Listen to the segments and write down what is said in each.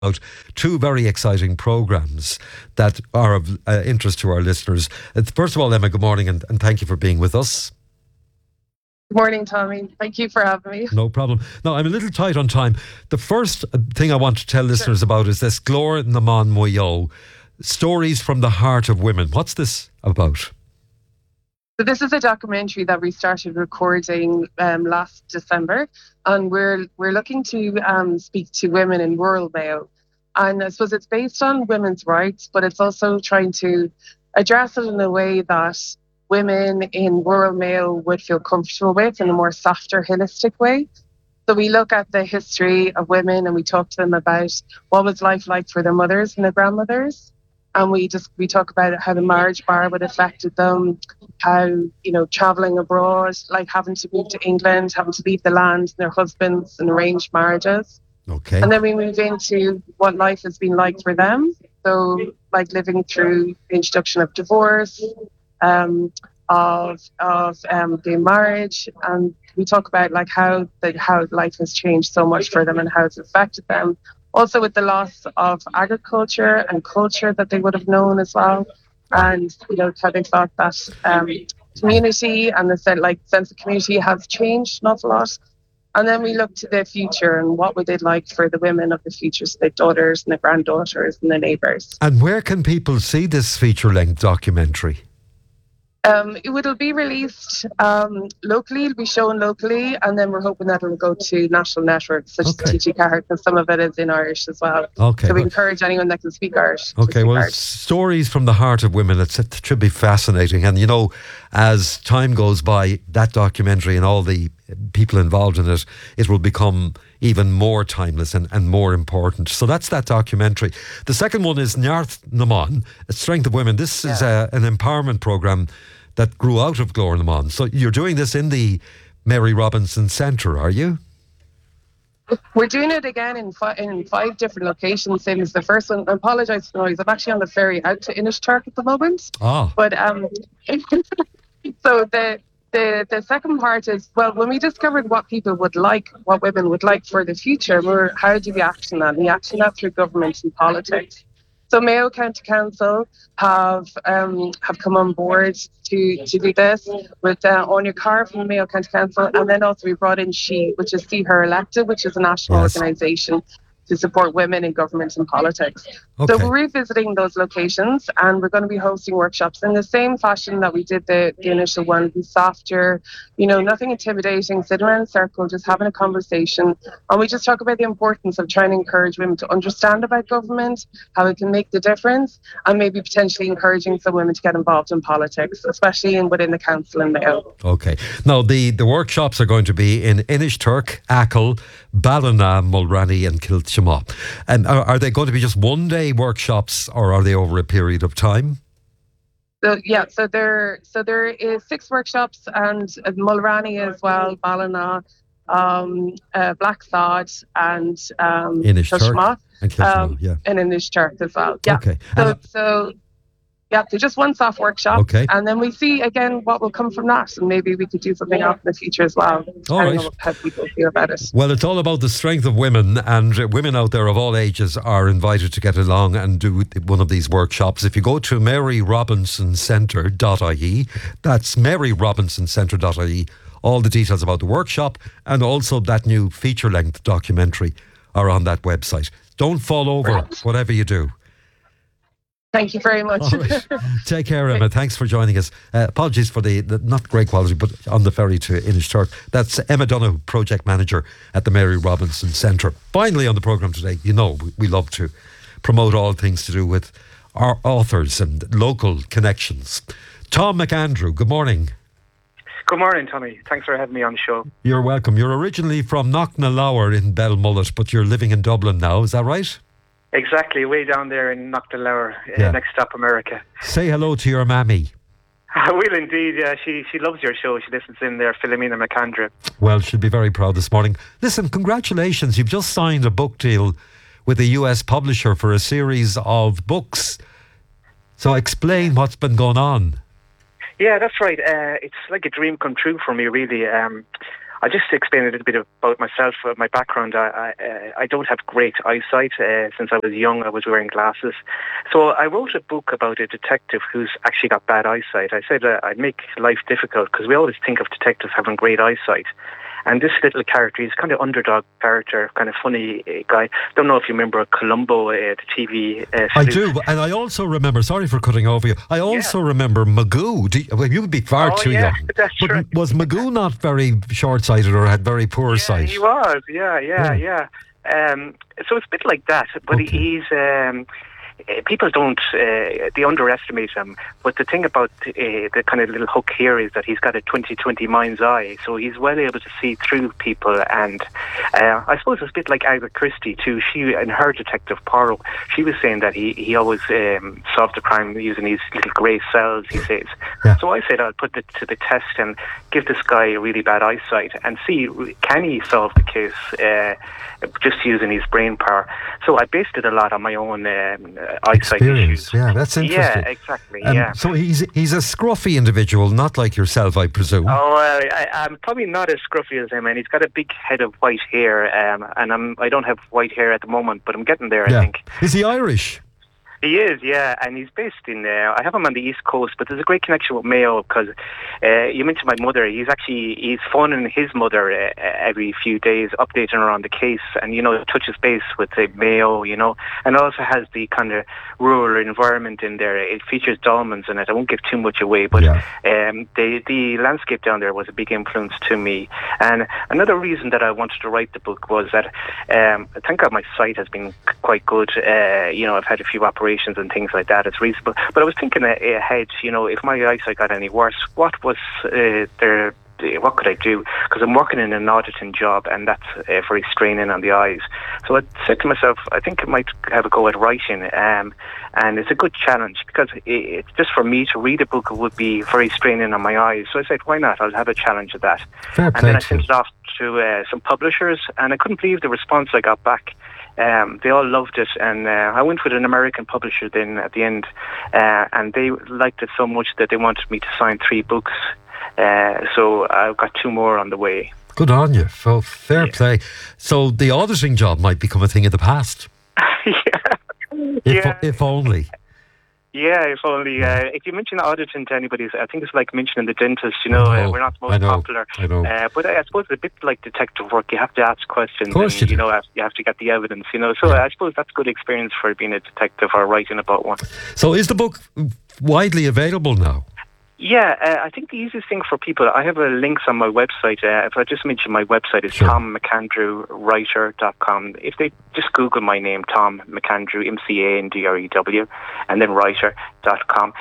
about two very exciting programmes that are of interest to our listeners. First of all, Emma, good morning and thank you for being with us. Good morning, Tommy. Thank you for having me. No problem. Now, I'm a little tight on time. The first thing I want to tell listeners about is this Glór na Mban Mayo, Stories from the Heart of Women. What's this about? So this is a documentary that we started recording last December, and we're looking to speak to women in rural Mayo. And I suppose it's based on women's rights, but it's also trying to address it in a way that women in rural Mayo would feel comfortable with in a more softer, holistic way. So we look at the history of women and we talk to them about what was life like for their mothers and their grandmothers. And we talk about how the marriage bar would have affected them, how, traveling abroad, like having to move to England, having to leave the land, their husbands and arranged marriages. Okay. And then we move into what life has been like for them. So like living through the introduction of divorce, of their marriage, and we talk about like how life has changed so much for them and how it's affected them. Also with the loss of agriculture and culture that they would have known as well, and how they thought that community and the sense of community has changed an awful lot. And then we look to the future and what would they like for the women of the future, so their daughters and their granddaughters and their neighbours. And where can people see this feature-length documentary? It'll be released locally, it'll be shown locally, and then we're hoping that it'll go to national networks such as TG Carrick, and some of it is in Irish as well. Okay. So we encourage anyone that can speak Irish. Okay, well, Stories from the Heart of Women, it should be fascinating. And, as time goes by, that documentary and all the people involved in it, it will become even more timeless and more important. So that's that documentary. The second one is Neart na Mban, Strength of Women. This is an empowerment programme that grew out of Glór na Mban. So you're doing this in the Mary Robinson Centre, are you? We're doing it again in 5 different locations. Same as the first one. I apologise for the noise. I'm actually on the ferry out to Inishturk at the moment. But so the second part is, well, when we discovered what people would like, what women would like for the future, how do we action that? And we action that through government and politics. So Mayo County Council have come on board to do this with Áine Carr from Mayo County Council, and then also we brought in She, which is See Her Elected, which is a national organisation to support women in government and politics. Okay. So we're revisiting those locations, and we're going to be hosting workshops in the same fashion that we did the initial one, be softer, nothing intimidating, sitting around in a circle, just having a conversation. And we just talk about the importance of trying to encourage women to understand about government, how it can make the difference, and maybe potentially encouraging some women to get involved in politics, especially within the council in Mayo. Okay. Now, the workshops are going to be in Inishturk, Achill, Ballina, Mulranny and Kiltimagh. And are they going to be just one-day workshops, or are they over a period of time? So there is 6 workshops, and Mulranny as well, Ballina, Blacksod, and Inishturk and Kiltimagh, and Inishturk as well. Yeah. Okay. So just one soft workshop. Okay. And then we see again what will come from that, and maybe we could do something else in the future as well. All I right. don't know how people feel about it. Well, it's all about the strength of women, and women out there of all ages are invited to get along and do one of these workshops. If you go to maryrobinsoncenter.ie, that's maryrobinsoncenter.ie, all the details about the workshop and also that new feature-length documentary are on that website. Don't fall over, whatever you do. Thank you very much. All right. Take care, Emma. Thanks for joining us. Apologies for the not great quality, but on the ferry to Inishturk. That's Emma Donoghue, Project Manager at the Mary Robinson Centre. Finally on the programme today, we love to promote all things to do with our authors and local connections. Tom McAndrew, good morning. Good morning, Tommy. Thanks for having me on the show. You're welcome. You're originally from Knocknalower in Belmullet, but you're living in Dublin now, is that right? Exactly, way down there in Knocknalower, next stop America. Say hello to your mammy. I will indeed, yeah. She loves your show. She listens in there, Philomena McAndrew. Well, she'll be very proud this morning. Listen, congratulations. You've just signed a book deal with a US publisher for a series of books. So explain what's been going on. Yeah, that's right. It's like a dream come true for me, really. I'll just explain a little bit about myself, my background. I don't have great eyesight. Since I was young, I was wearing glasses. So I wrote a book about a detective who's actually got bad eyesight. I said I'd make life difficult because we always think of detectives having great eyesight. And this little character, he's kind of underdog character, kind of funny guy. Don't know if you remember Columbo, the TV series. I do, and I also remember, sorry for cutting over you, I also remember Magoo. Well, you would be far too young. That's but right. was Magoo not very short-sighted or had very poor sight? He was, yeah. So it's a bit like that, but he's... people don't, they underestimate him. But the thing about the kind of little hook here is that he's got a 20/20 mind's eye. So he's well able to see through people. And I suppose it's a bit like Agatha Christie too. She and her detective Poirot, she was saying that he always solved the crime using these little grey cells, he says. Yeah. So I said I'll put it to the test and give this guy a really bad eyesight and see, can he solve the case just using his brain power. So I based it a lot on my own eyesight experience. issues. Yeah, that's interesting. Yeah, exactly. Yeah. So he's a scruffy individual, not like yourself, I presume. Oh, I'm probably not as scruffy as him, and he's got a big head of white hair. And I don't have white hair at the moment, but I'm getting there. I think. Is he Irish? He is, yeah, and he's based in. I have him on the East Coast, but there's a great connection with Mayo because you mentioned my mother. He's phoning his mother every few days, updating her on the case, and touches base with the Mayo, and also has the kind of rural environment in there. It features dolmens in it. I won't give too much away, but the landscape down there was a big influence to me. And another reason that I wanted to write the book was that thank God my sight has been quite good. I've had a few operations and things like that. It's reasonable. But I was thinking ahead, if my eyesight got any worse, what could I do? Because I'm working in an auditing job, and that's very straining on the eyes. So I said to myself, I think I might have a go at writing, and it's a good challenge because it's just for me to read a book would be very straining on my eyes. So I said, why not? I'll have a challenge of that. Fair play. And then I sent it off to some publishers, and I couldn't believe the response I got back. They all loved it, and I went with an American publisher then at the end, and they liked it so much that they wanted me to sign 3 books. So I've got 2 more on the way. Good on you. Fair play. So the auditing job might become a thing of the past. If only. Yeah, if only. If you mention auditing to anybody, I think it's like mentioning the dentist. We're not the most popular. I know. But I suppose it's a bit like detective work. You have to ask questions. Of course and, you do. you have to get the evidence. So I suppose that's good experience for being a detective or writing about one. So is the book widely available now? Yeah, I think the easiest thing for people, I have links on my website. If I just mention my website, it's tommcandrewwriter.com. If they just Google my name, Tom McAndrew, McAndrew, and then writer.com.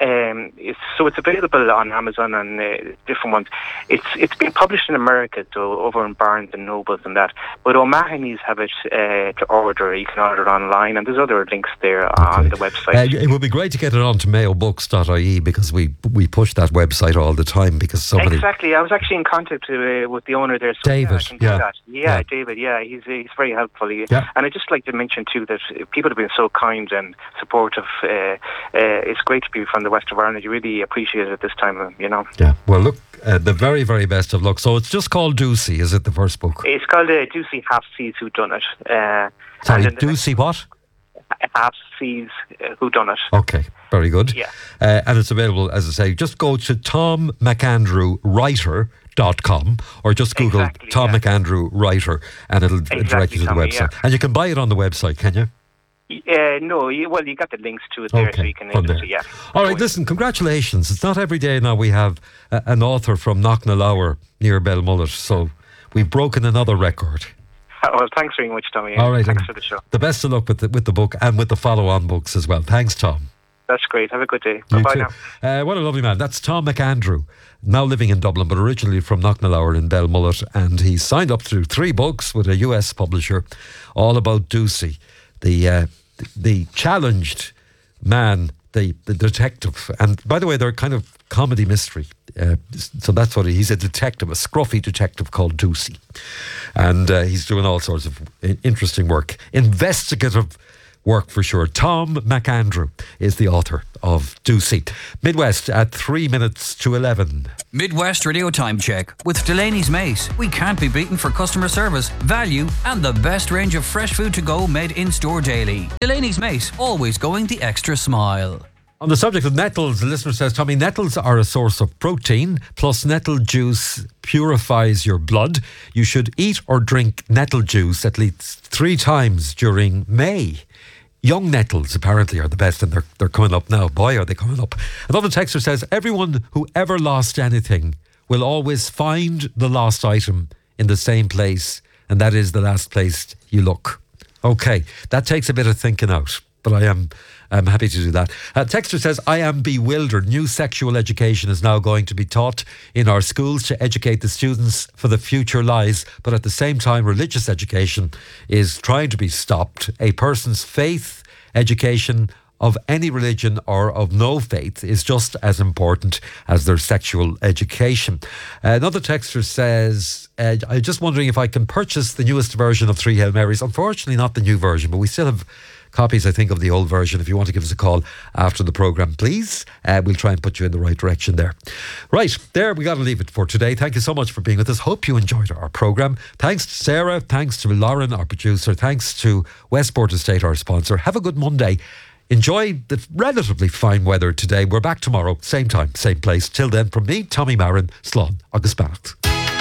So it's available on Amazon and different ones. It's been published in America, so over in Barnes and Nobles and that. But O'Mahony's have it to order. You can order it online, and there's other links there on the website. It would be great to get it onto mayobooks.ie because we push that website all the time because so many... Exactly. I was actually in contact with the owner there. So David. I can do that. Yeah, David. Yeah, he's very helpful. And I'd just like to mention too that people have been so kind and supportive. It's great to be from the west of Ireland. You really appreciate it this time, Yeah. Well, look, the very, very best of luck. So it's just called Doocy, is it, the first book? It's called Doocy Half Seas Who Done It. Sorry, Doocy what? Half Seas Who Done It. Okay, very good. Yeah. And it's available, as I say, just go to tommcandrewwriter.com or just Google Tom McAndrew Writer and it'll direct you to the website. And you can buy it on the website, can you? No, you got the links to it there, so you can from there. All right, listen, congratulations. It's not every day now we have an author from Knocknalower near Belmullet, so we've broken another record. Well, thanks very much, Tommy. All right, thanks for the show. The best of luck with the book and with the follow-on books as well. Thanks, Tom. That's great. Have a good day. Bye-bye now. What a lovely man. That's Tom McAndrew, now living in Dublin, but originally from Knocknalower in Belmullet, and he's signed up to 3 books with a US publisher, all about Doocy, the challenged man, the detective. And by the way, they're kind of comedy mystery. So that's what he's a detective, a scruffy detective called Doocy. And he's doing all sorts of interesting work, investigative work for sure. Tom McAndrew is the author of Ducey. Midwest at 3 minutes to 11. Midwest Radio Time Check with Delaney's Mate. We can't be beaten for customer service, value, and the best range of fresh food to go made in store daily. Delaney's Mate, always going the extra smile. On the subject of nettles, the listener says, Tommy, nettles are a source of protein, plus nettle juice purifies your blood. You should eat or drink nettle juice at least 3 times during May. Young nettles apparently are the best, and they're coming up now. Boy, are they coming up. Another texter says, everyone who ever lost anything will always find the lost item in the same place, and that is the last place you look. Okay, that takes a bit of thinking out, but I'm happy to do that. Texter says, I am bewildered. New sexual education is now going to be taught in our schools to educate the students for the future lies, but at the same time, religious education is trying to be stopped. A person's faith, education of any religion or of no faith is just as important as their sexual education. Another texter says, I'm just wondering if I can purchase the newest version of 3 Hail Marys. Unfortunately, not the new version, but we still have copies, I think, of the old version. If you want to give us a call after the programme, please. We'll try and put you in the right direction there. Right, there, we got to leave it for today. Thank you so much for being with us. Hope you enjoyed our programme. Thanks to Sarah. Thanks to Lauren, our producer. Thanks to Westport Estate, our sponsor. Have a good Monday. Enjoy the relatively fine weather today. We're back tomorrow, same time, same place. Till then, from me, Tommy Marin, Slán agus Beannacht.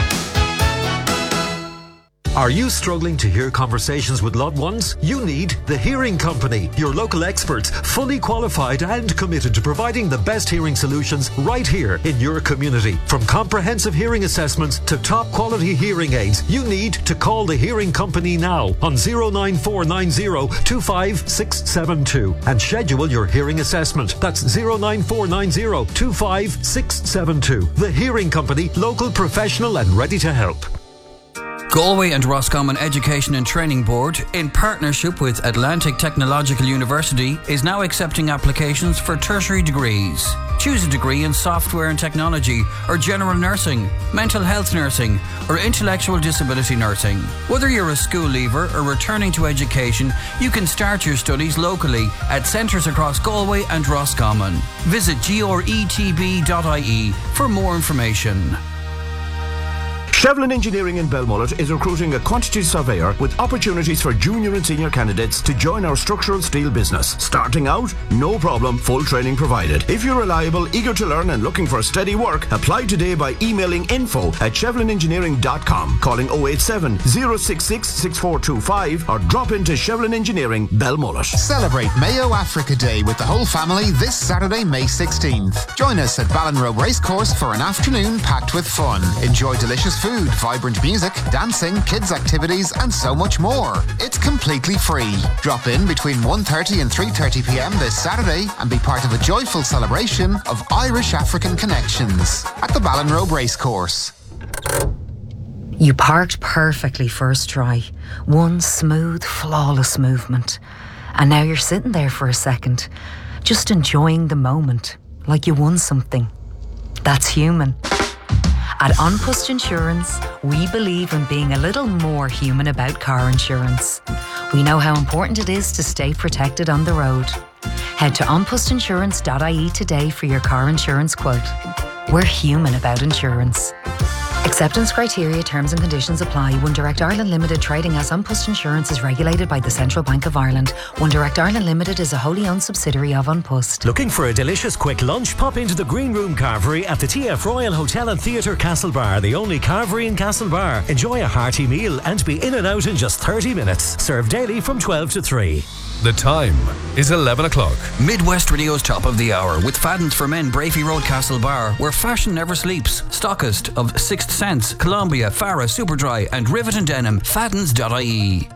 Are you struggling to hear conversations with loved ones? You need The Hearing Company, your local experts, fully qualified and committed to providing the best hearing solutions right here in your community. From comprehensive hearing assessments to top quality hearing aids, you need to call The Hearing Company now on 09490 25672 and schedule your hearing assessment. That's 09490 25672. The Hearing Company, local, professional and ready to help. Galway and Roscommon Education and Training Board, in partnership with Atlantic Technological University, is now accepting applications for tertiary degrees. Choose a degree in software and technology, or general nursing, mental health nursing, or intellectual disability nursing. Whether you're a school leaver or returning to education, you can start your studies locally at centres across Galway and Roscommon. Visit gretb.ie for more information. Shevlin Engineering in Belmullet is recruiting a quantity surveyor with opportunities for junior and senior candidates to join our structural steel business. Starting out, no problem, full training provided. If you're reliable, eager to learn and looking for steady work, apply today by emailing info@shevlinengineering.com, calling 087 066 6425 or drop into Shevlin Engineering, Belmullet. Celebrate Mayo Africa Day with the whole family this Saturday, May 16th. Join us at Ballinrobe Racecourse for an afternoon packed with fun. Enjoy delicious food, vibrant music, dancing, kids' activities, and so much more. It's completely free. Drop in between 1:30 and 3:30 p.m. this Saturday and be part of a joyful celebration of Irish-African connections at the Ballinrobe Racecourse. You parked perfectly first try. One smooth, flawless movement. And now you're sitting there for a second, just enjoying the moment, like you won something. That's human. At An Post Insurance, we believe in being a little more human about car insurance. We know how important it is to stay protected on the road. Head to onpostinsurance.ie today for your car insurance quote. We're human about insurance. Acceptance criteria, terms and conditions apply. One Direct Ireland Limited, trading as An Post Insurance, is regulated by the Central Bank of Ireland. One Direct Ireland Limited is a wholly owned subsidiary of An Post. Looking for a delicious quick lunch? Pop into the Green Room Carvery at the TF Royal Hotel and Theatre Castlebar, the only carvery in Castlebar. Enjoy a hearty meal and be in and out in just 30 minutes. Served daily from 12 to 3. The time is 11 o'clock. Midwest Radio's Top of the Hour with Faddens for Men, Brafey Road, Castlebar, where fashion never sleeps. Stockist of Sixth Sense, Columbia, Farah, Superdry and Rivet and Denim. Faddens.ie.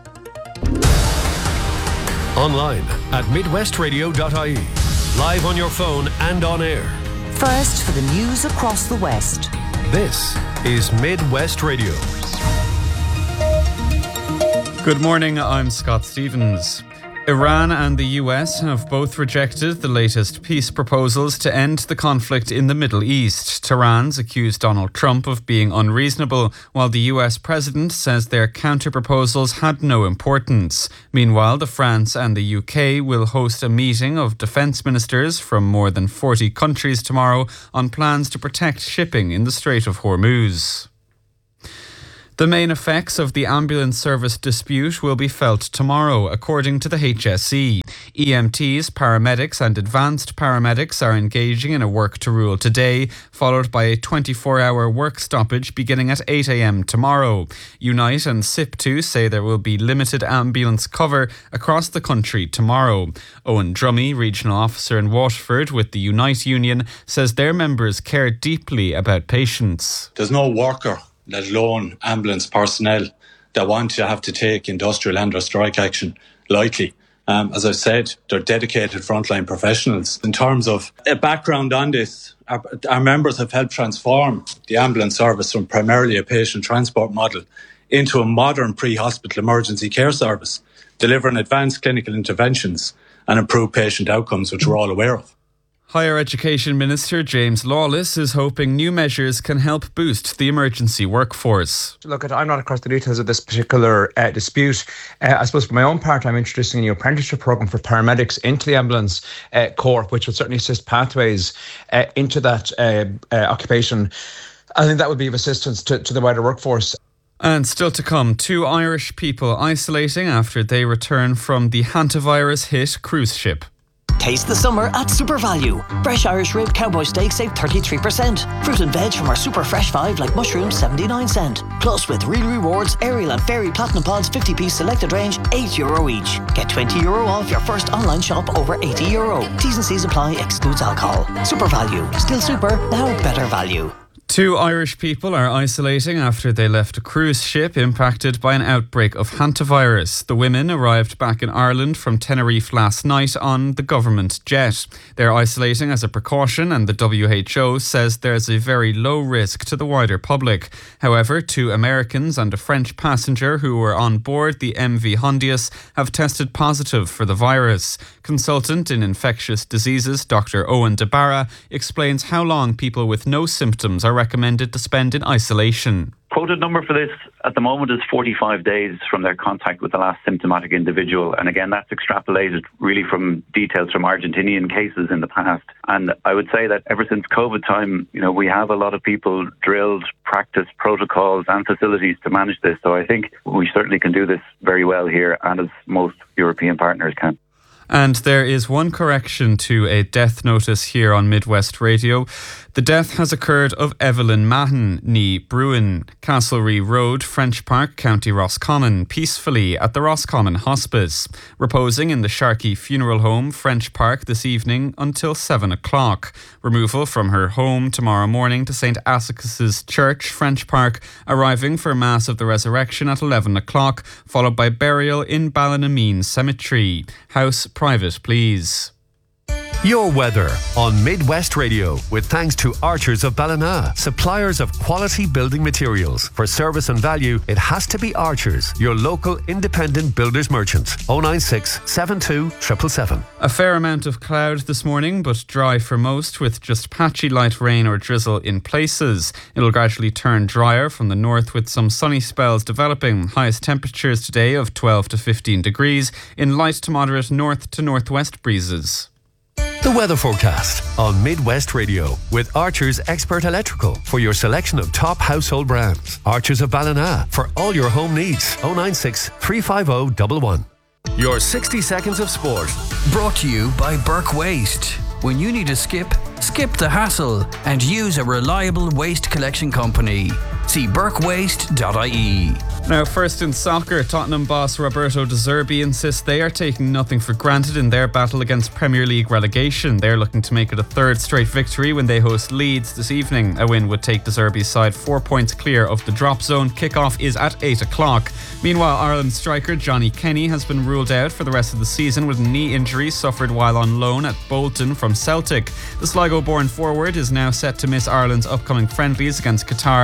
Online at midwestradio.ie. Live on your phone and on air. First for the news across the West. This is Midwest Radio. Good morning, I'm Scott Stevens. Iran and the US have both rejected the latest peace proposals to end the conflict in the Middle East. Tehran's accused Donald Trump of being unreasonable, while the US president says their counter-proposals had no importance. Meanwhile, France and the UK will host a meeting of defence ministers from more than 40 countries tomorrow on plans to protect shipping in the Strait of Hormuz. The main effects of the ambulance service dispute will be felt tomorrow, according to the HSE. EMTs, paramedics and advanced paramedics are engaging in a work to rule today, followed by a 24-hour work stoppage beginning at 8 a.m. tomorrow. Unite and SIP2 say there will be limited ambulance cover across the country tomorrow. Owen Drummy, regional officer in Waterford with the Unite Union, says their members care deeply about patients. There's no worker, let alone ambulance personnel, that want to have to take industrial and or strike action lightly. As I've said, they're dedicated frontline professionals. In terms of a background on this, our members have helped transform the ambulance service from primarily a patient transport model into a modern pre-hospital emergency care service, delivering advanced clinical interventions and improved patient outcomes, which we're all aware of. Higher Education Minister James Lawless is hoping new measures can help boost the emergency workforce. Look, I'm not across the details of this particular dispute. I suppose for my own part, I'm introducing a new apprenticeship programme for paramedics into the ambulance corps, which would certainly assist pathways into that occupation. I think that would be of assistance to the wider workforce. And still to come, 2 Irish people isolating after they return from the hantavirus-hit cruise ship. Taste the summer at Super Value. Fresh Irish rib cowboy steak save 33%. Fruit and veg from our super fresh 5 like mushrooms 79 cent. Plus with Real Rewards, Ariel and Fairy Platinum Pods 50-piece selected range €8 each. Get €20 off your first online shop over €80. T's and C's apply, excludes alcohol. Super Value. Still super, now better value. 2 Irish people are isolating after they left a cruise ship impacted by an outbreak of hantavirus. The women arrived back in Ireland from Tenerife last night on the government jet. They're isolating as a precaution, and the WHO says there's a very low risk to the wider public. However, 2 Americans and a French passenger who were on board the MV Hondius have tested positive for the virus. Consultant in infectious diseases Dr. Owen DeBarra explains how long people with no symptoms are recommended to spend in isolation. Quoted number for this at the moment is 45 days from their contact with the last symptomatic individual. And again, that's extrapolated really from details from Argentinian cases in the past. And I would say that ever since COVID time, we have a lot of people drilled, practice protocols and facilities to manage this. So I think we certainly can do this very well here, and as most European partners can. And there is one correction to a death notice here on Midwest Radio. The death has occurred of Evelyn Mahon, ní Bruin, Castlereagh Road, French Park, County Roscommon, peacefully at the Roscommon Hospice, reposing in the Sharkey Funeral Home, French Park, this evening until 7 o'clock. Removal from her home tomorrow morning to St. Asakas' Church, French Park, arriving for Mass of the Resurrection at 11 o'clock, followed by burial in Ballinameen Cemetery. House private, please. Your weather on Midwest Radio, with thanks to Archers of Ballina, suppliers of quality building materials. For service and value, it has to be Archers, your local independent builders merchant. 096 72 777. A fair amount of cloud this morning, but dry for most, with just patchy light rain or drizzle in places. It'll gradually turn drier from the north with some sunny spells developing. Highest temperatures today of 12 to 15 degrees in light to moderate north to northwest breezes. The weather forecast on Midwest Radio with Archers Expert Electrical for your selection of top household brands. Archers of Ballina for all your home needs. 096 350 111. Your 60 seconds of sport. Brought to you by Burke Waste. When you need a skip the hassle and use a reliable waste collection company. See burkewaste.ie. Now, first in soccer, Tottenham boss Roberto De Zerbi insists they are taking nothing for granted in their battle against Premier League relegation. They're looking to make it a third straight victory when they host Leeds this evening. A win would take De Zerbi's side 4 points clear of the drop zone. Kick-off is at 8 o'clock. Meanwhile, Ireland striker Johnny Kenny has been ruled out for the rest of the season with a knee injury suffered while on loan at Bolton from Celtic. The Sligo-born forward is now set to miss Ireland's upcoming friendlies against Qatar and Canada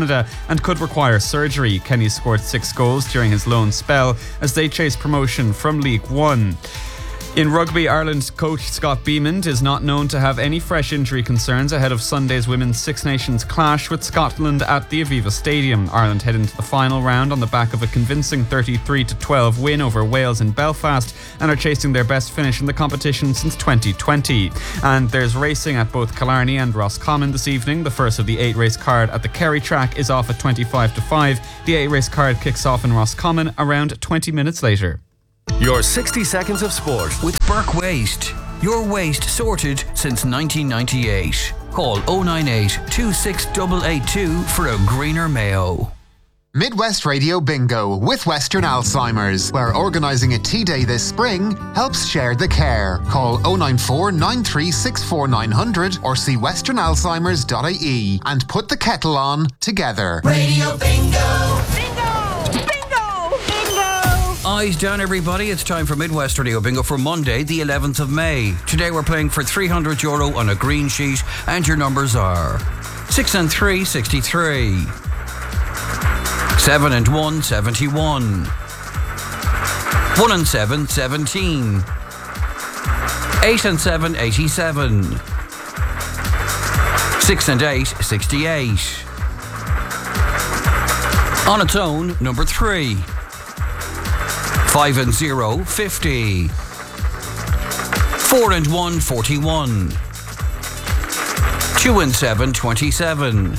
Canada and could require surgery. Kenny scored 6 goals during his loan spell as they chase promotion from League One. In rugby, Ireland coach Scott Beamond is not known to have any fresh injury concerns ahead of Sunday's Women's Six Nations clash with Scotland at the Aviva Stadium. Ireland head into the final round on the back of a convincing 33-12 win over Wales in Belfast and are chasing their best finish in the competition since 2020. And there's racing at both Killarney and Roscommon this evening. The first of the 8-race card at the Kerry track is off at 25-5. The 8-race card kicks off in Roscommon around 20 minutes later. Your 60 seconds of sport with Burke Waste. Your waste sorted since 1998. Call 098 26882 for a greener Mayo. Midwest Radio Bingo with Western Alzheimer's, where organising a tea day this spring helps share the care. Call 094 9364 900 or see westernalzheimers.ie and put the kettle on together. Radio Bingo! Eyes down, everybody. It's time for Midwest Radio Bingo for Monday, the 11th of May. Today we're playing for €300 on a green sheet, and your numbers are 6 and 3, 63. 7 and 1, 71. 1 and 7, 17. 8 and 7, 87. 6 and 8, 68. On its own, number 3. 5 and 0, 50. 4 and 1, 41. 2 and 7, 27.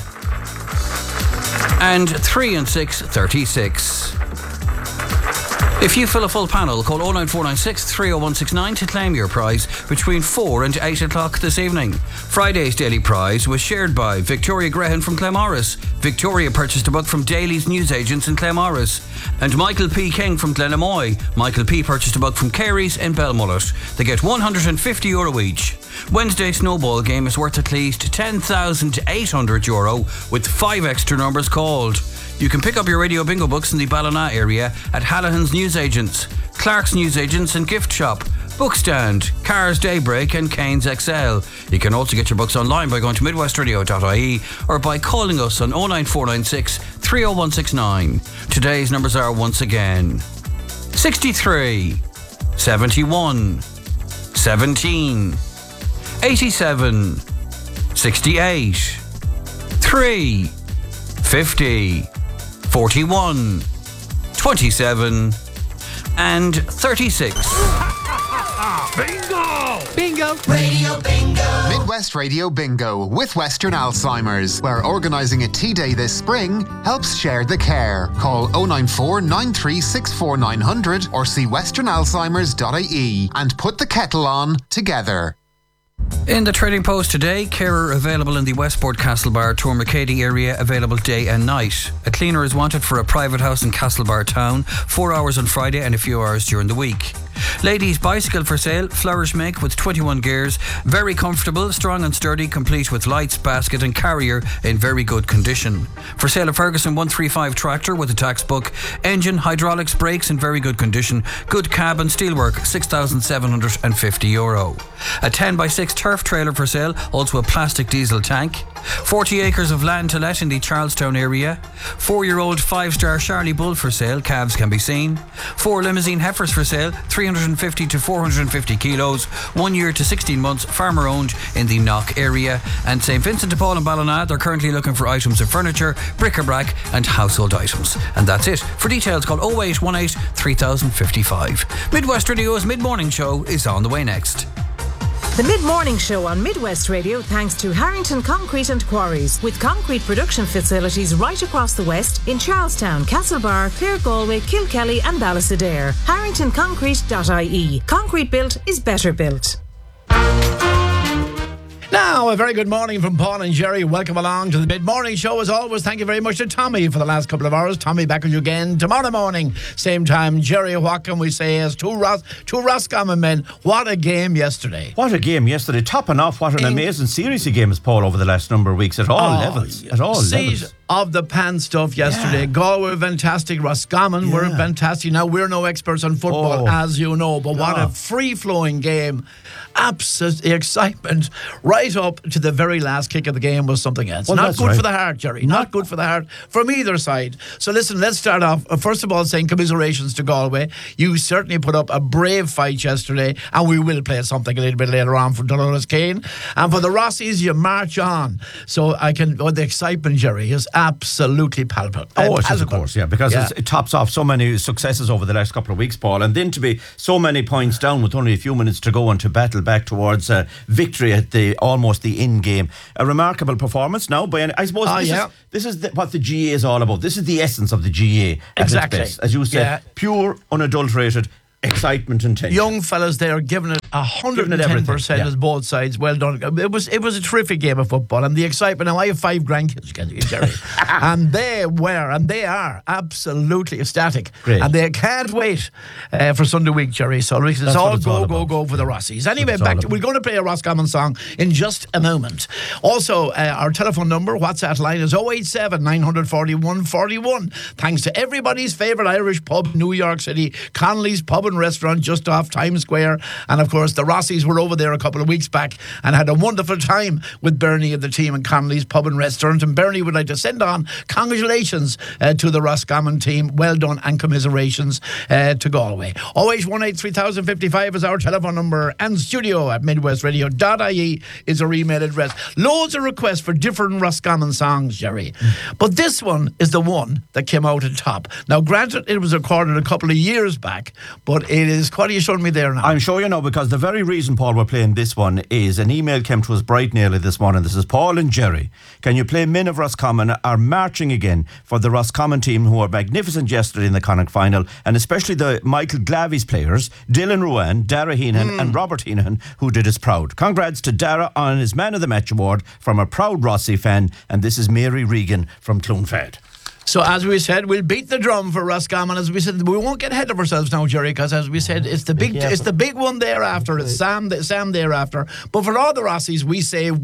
And 3 and 6, 36. If you fill a full panel, call 09496 30169 to claim your prize between 4 and 8 o'clock this evening. Friday's daily prize was shared by Victoria Grehan from Claremorris. Victoria purchased a book from Daly's newsagents in Claremorris. And Michael P. King from Glenamoy. Michael P. purchased a book from Carey's in Belmullet. They get €150 each. Wednesday's snowball game is worth at least €10,800 with 5 extra numbers called. You can pick up your Radio Bingo books in the Ballina area at Hallahan's Newsagents, Clark's Newsagents and Gift Shop, Bookstand, Cars Daybreak and Cairns XL. You can also get your books online by going to midwestradio.ie or by calling us on 09496 30169. Today's numbers are once again 63, 71, 17, 87, 68, 3, 50, 41, 27, and 36. Bingo! Bingo! Radio Bingo! Midwest Radio Bingo with Western Alzheimer's, where organising a tea day this spring helps share the care. Call 094 9364 900 or see westernalzheimers.ie and put the kettle on together. In the Trading Post today, carer available in the Westport Castlebar, Tourmacady area, available day and night. A cleaner is wanted for a private house in Castlebar town, 4 hours on Friday and a few hours during the week. Ladies' bicycle for sale, Flourish make with 21 gears, very comfortable, strong and sturdy, complete with lights, basket and carrier in very good condition. For sale, a Ferguson 135 tractor with a tax book, engine, hydraulics, brakes in very good condition, good cab and steelwork, €6,750. A 10x6 turf trailer for sale, also a plastic diesel tank. 40 acres of land to let in the Charlestown area. 4-year-old 5-star Charlie Bull for sale, calves can be seen. 4 limousine heifers for sale, 350 to 450 kilos, 1 year to 16 months, farmer owned in the Knock area. And St Vincent de Paul and Ballina, they're currently looking for items of furniture, bric-a-brac and household items. And that's it. For details, call 0818 3055. Midwest Radio's mid-morning show is on the way next. The mid-morning show on Midwest Radio thanks to Harrington Concrete and Quarries, with concrete production facilities right across the west in Charlestown, Castlebar, Clare Galway, Kilkelly and Ballysadare. HarringtonConcrete.ie. Concrete built is better built. Now, a very good morning from Paul and Jerry. Welcome along to the mid-morning show. As always, thank you very much to Tommy for the last couple of hours. Tommy, back with you again tomorrow morning, same time. Jerry, what can we say as two Roscommon men? What a game yesterday. What a game yesterday. Topping off, what an amazing series of games, Paul, over the last number of weeks at all levels. At all levels. of the pan stuff yesterday. Galway were fantastic. Roscommon were fantastic. Now, we're no experts on football, as you know, but what a free-flowing game. Absolute excitement right up to the very last kick of the game was something else. Well, not good right. for the heart, Jerry. Not good for the heart from either side. So listen, let's start off, first of all, saying commiserations to Galway. You certainly put up a brave fight yesterday, and we will play something a little bit later on from Dolores Kane. And for the Rossies, you march on. So the excitement, Jerry, is absolutely palpable. Oh, it is, of course, because it tops off so many successes over the last couple of weeks, Paul, and then to be so many points down with only a few minutes to go and to battle back towards victory at almost the end game. A remarkable performance now, but I suppose this is what the GA is all about. This is the essence of the GA at its best. As you said, pure, unadulterated excitement and tension. Young fellas there giving it 110% as both sides. Well done. It was a terrific game of football, and the excitement. Now I have 5 grandkids, Jerry, and they are absolutely ecstatic. Great. And they can't wait for Sunday week, Jerry. So it's all go for the Rossies. Anyway, we're going to play a Roscommon song in just a moment. Also, our telephone number, WhatsApp line is 087 941 41. Thanks to everybody's favourite Irish pub, New York City, Connolly's Pub and Restaurant just off Times Square. And of course, the Rossies were over there a couple of weeks back and had a wonderful time with Bernie and the team in Connolly's Pub and Restaurant. And Bernie would like to send on congratulations to the Roscommon team. Well done, and commiserations to Galway. 0818 3055 is our telephone number, and studio at midwestradio.ie is our email address. Loads of requests for different Roscommon songs, Jerry. But this one is the one that came out on top. Now, granted, it was recorded a couple of years back, but it is, what are you showing me there now? I'm sure you know, because the very reason, Paul, we're playing this one is an email came to us bright and early this morning. This is Paul and Jerry. Can you play Men of Roscommon are marching again for the Roscommon team, who were magnificent yesterday in the Connacht final, and especially the Michael Glavies players, Dylan Ruan, Dara Heenan and Robert Heenan, who did us proud. Congrats to Dara on his Man of the Match award from a proud Rossi fan, and this is Mary Regan from Clonfad. So as we said, we'll beat the drum for Roscommon. As we said, we won't get ahead of ourselves now, Jerry, because as we said, it's the big one thereafter. It's Sam thereafter. But for all the Rossies, we say